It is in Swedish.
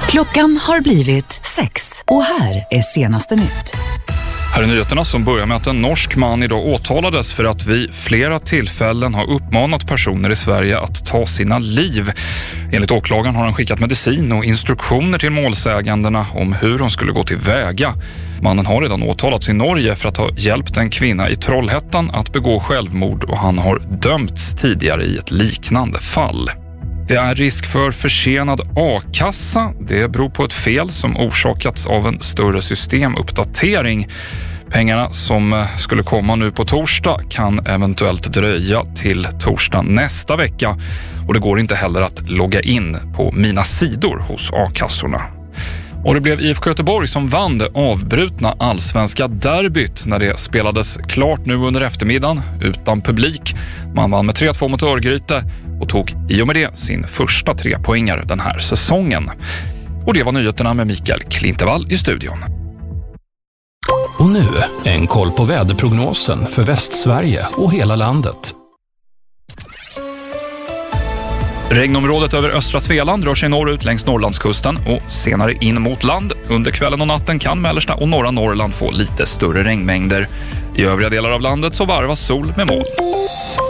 Klockan har blivit 6 och här är senaste nytt. Här är nyheterna som börjar med att en norsk man idag åtalades för att vid flera tillfällen har uppmanat personer i Sverige att ta sina liv. Enligt åklagaren har han skickat medicin och instruktioner till målsägandena om hur de skulle gå till väga. Mannen har redan åtalats i Norge för att ha hjälpt en kvinna i Trollhättan att begå självmord och han har dömts tidigare i ett liknande fall. Det är risk för försenad a-kassa. Det beror på ett fel som orsakats av en större systemuppdatering. Pengarna som skulle komma nu på torsdag kan eventuellt dröja till torsdag nästa vecka. Och det går inte heller att logga in på mina sidor hos a-kassorna. Och det blev IFK Göteborg som vann det avbrutna allsvenska derbyt när det spelades klart nu under eftermiddagen utan publik. Man vann med 3-2 mot Örgryte och tog i och med det sin första 3-poängare den här säsongen. Och det var nyheterna med Mikael Klintevall i studion. Och nu en koll på väderprognosen för Västsverige och hela landet. Regnområdet över östra Svealand rör sig norrut längs Norrlandskusten och senare in mot land. Under kvällen och natten kan mellersta och norra Norrland få lite större regnmängder. I övriga delar av landet så varvas sol med moln.